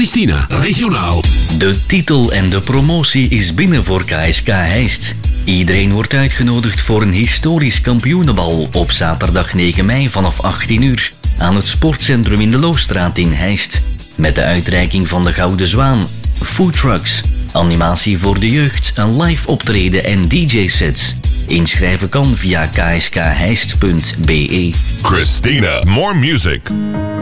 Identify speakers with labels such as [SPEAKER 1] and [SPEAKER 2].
[SPEAKER 1] Christina, regionaal.
[SPEAKER 2] De titel en de promotie is binnen voor KSK Heist. Iedereen wordt uitgenodigd voor een historisch kampioenenbal op zaterdag 9 mei vanaf 18 uur aan het sportcentrum in de Loosstraat in Heist. Met de uitreiking van de Gouden Zwaan, foodtrucks, animatie voor de jeugd, een live optreden en DJ-sets. Inschrijven kan via kskheist.be.
[SPEAKER 3] Christina, more music.